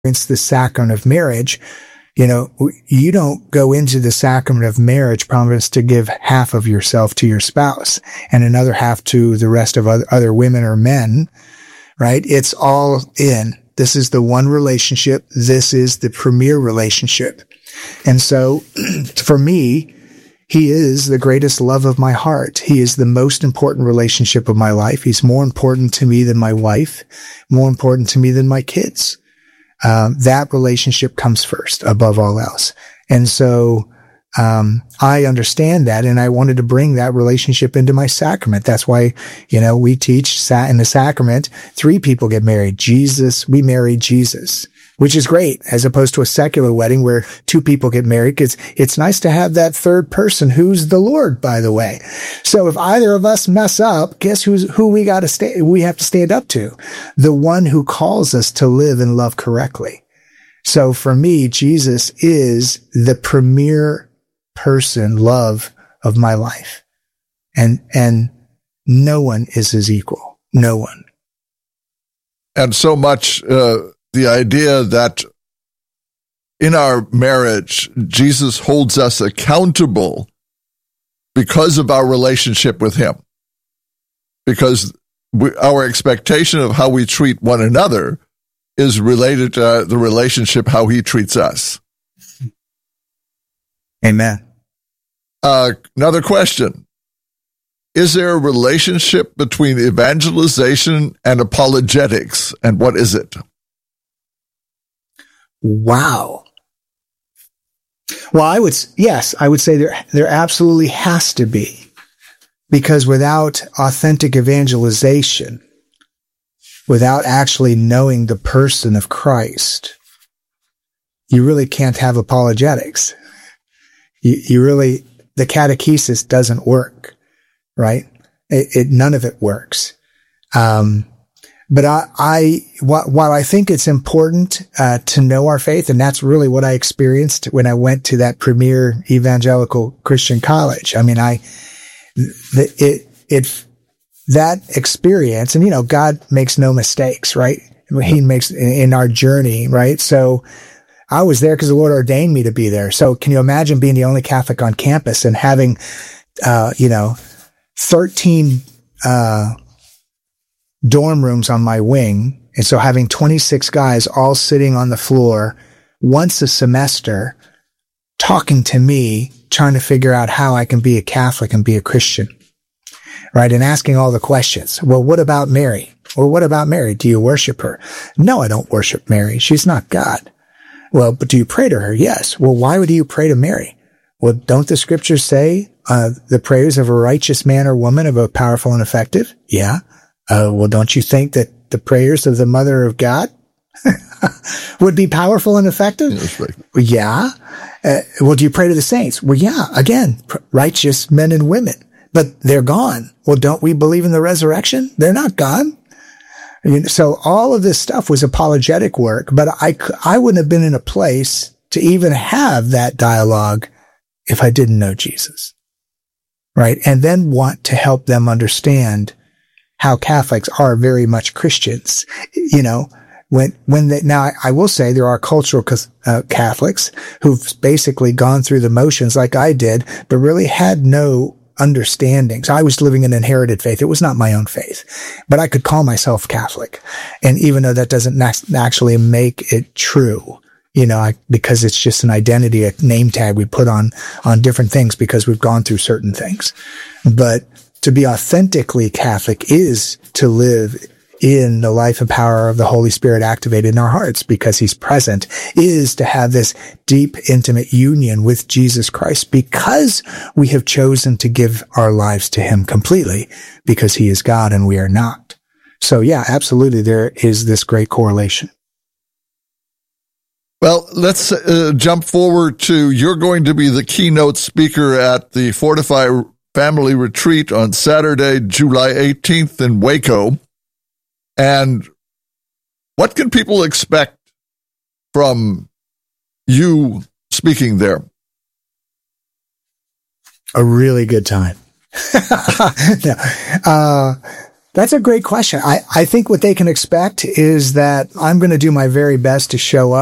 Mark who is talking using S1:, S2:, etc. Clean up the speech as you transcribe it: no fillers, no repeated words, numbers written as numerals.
S1: the sacrament of marriage, you don't go into the sacrament of marriage promised to give half of yourself to your spouse and another half to the rest of other women or men, right? It's all in. This is the one relationship. This is the premier relationship. And so for me, he is the greatest love of my heart. He is the most important relationship of my life. He's more important to me than my wife, more important to me than my kids. That relationship comes first above all else. And so, I understand that, and I wanted to bring that relationship into my sacrament. That's why, we teach in the sacrament, 3 people get married. We marry Jesus, which is great, as opposed to a secular wedding where 2 people get married, because it's nice to have that third person who's the Lord, by the way. So if either of us mess up, guess who we have to stand up to? The one who calls us to live and love correctly. So for me, Jesus is the premier love of my life. And no one is his equal. No one.
S2: And so much, the idea that in our marriage, Jesus holds us accountable because of our relationship with him. Because our expectation of how we treat one another is related to the relationship, how he treats us.
S1: Amen.
S2: Another question. Is there a relationship between evangelization and apologetics, and what is it?
S1: Wow. Well, I would say there absolutely has to be, because without authentic evangelization, without actually knowing the person of Christ, you really can't have apologetics. The catechesis doesn't work, right? None of it works. But while I think it's important to know our faith, and that's really what I experienced when I went to that premier evangelical Christian college. I mean, that experience, and God makes no mistakes, right? He makes in our journey, right? So I was there because the Lord ordained me to be there. So can you imagine being the only Catholic on campus and having, 13 dorm rooms on my wing, and so having 26 guys all sitting on the floor once a semester talking to me, trying to figure out how I can be a Catholic and be a Christian, right? And asking all the questions. Well, what about Mary? Or what about Mary? Do you worship her? No, I don't worship Mary. She's not God. Well, but do you pray to her? Yes. Well, why would you pray to Mary? Well, don't the scriptures say the prayers of a righteous man or woman are both powerful and effective? Yeah. Well, don't you think that the prayers of the Mother of God would be powerful and effective?
S2: Yes, right.
S1: Well, yeah. Well, do you pray to the saints? Well, yeah. Again, righteous men and women, but they're gone. Well, don't we believe in the resurrection? They're not gone. So all of this stuff was apologetic work, but I wouldn't have been in a place to even have that dialogue if I didn't know Jesus, right? And then want to help them understand how Catholics are very much Christians. Now I will say there are cultural Catholics who've basically gone through the motions like I did, but really had no understanding. So I was living an inherited faith. It was not my own faith, but I could call myself Catholic. And even though that doesn't actually make it true, because it's just an identity, a name tag we put on different things because we've gone through certain things. But to be authentically Catholic is to live in the life and power of the Holy Spirit activated in our hearts because he's present, is to have this deep, intimate union with Jesus Christ because we have chosen to give our lives to him completely because he is God and we are not. So yeah, absolutely, there is this great correlation.
S2: Well, let's jump forward to, you're going to be the keynote speaker at the Fortify Family Retreat on Saturday, July 18th in Waco. And what can people expect from you speaking there?
S1: A really good time. That's a great question. I think what they can expect is that I'm going to do my very best to show up